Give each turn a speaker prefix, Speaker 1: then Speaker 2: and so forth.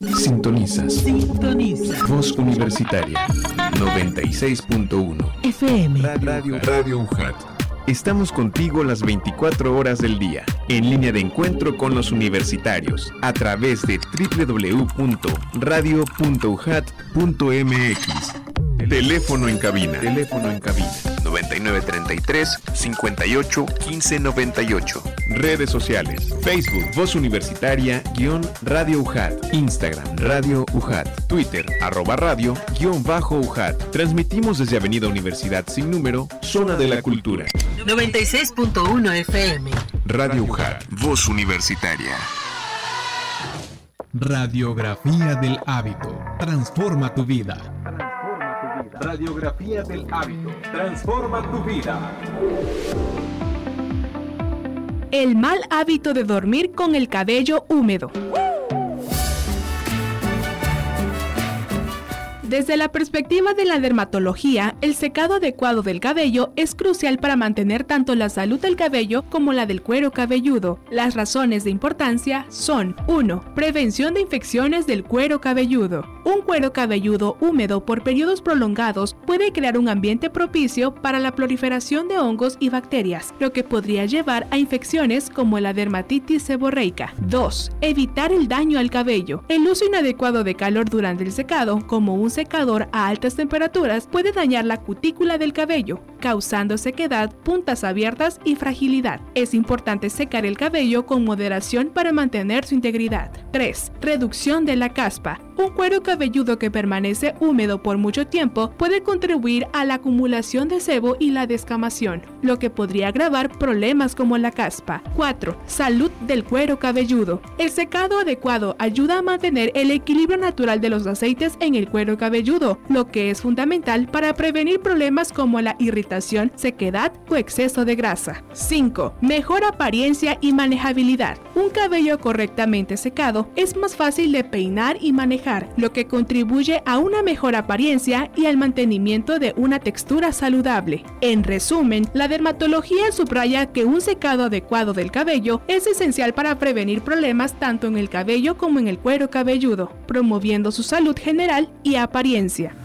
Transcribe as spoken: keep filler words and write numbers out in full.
Speaker 1: Sintonizas.
Speaker 2: Sintoniza.
Speaker 1: Voz Universitaria noventa y seis punto uno
Speaker 2: F M.
Speaker 1: Radio, Radio U J A T. Estamos contigo las veinticuatro horas del día, en línea de encuentro con los universitarios, a través de doble u doble u doble u punto radio punto u j a t punto m x. Teléfono en cabina. Teléfono en cabina. noventa y nueve treinta y tres, cincuenta y ocho, quince noventa y ocho. Redes sociales. Facebook, Voz Universitaria, guión Radio U J A T. Instagram, Radio U J A T. Twitter, arroba radio, guión bajo U J A T. Transmitimos desde Avenida Universidad Sin Número, Zona de la Cultura.
Speaker 2: noventa y seis punto uno F M.
Speaker 1: Radio U J A T. Voz Universitaria.
Speaker 3: Radiografía del hábito. Transforma tu vida.
Speaker 4: Radiografía del hábito. Transforma tu vida.
Speaker 5: El mal hábito de dormir con el cabello húmedo. Desde la perspectiva de la dermatología, el secado adecuado del cabello es crucial para mantener tanto la salud del cabello como la del cuero cabelludo. Las razones de importancia son: uno. Prevención de infecciones del cuero cabelludo. Un cuero cabelludo húmedo por periodos prolongados puede crear un ambiente propicio para la proliferación de hongos y bacterias, lo que podría llevar a infecciones como la dermatitis seborreica. dos. Evitar el daño al cabello. El uso inadecuado de calor durante el secado, como un secador a altas temperaturas, puede dañar la cutícula del cabello, causando sequedad, puntas abiertas y fragilidad. Es importante secar el cabello con moderación para mantener su integridad. tres. Reducción de la caspa. Un cuero cabelludo que permanece húmedo por mucho tiempo puede contribuir a la acumulación de sebo y la descamación, lo que podría agravar problemas como la caspa. cuatro. Salud del cuero cabelludo. El secado adecuado ayuda a mantener el equilibrio natural de los aceites en el cuero cabelludo, lo que es fundamental para prevenir problemas como la irritación, sequedad o exceso de grasa. cinco. Mejor apariencia y manejabilidad. Un cabello correctamente secado es más fácil de peinar y manejar, lo que contribuye a una mejor apariencia y al mantenimiento de una textura saludable. En resumen, la dermatología subraya que un secado adecuado del cabello es esencial para prevenir problemas tanto en el cabello como en el cuero cabelludo, promoviendo su salud general y apariencia.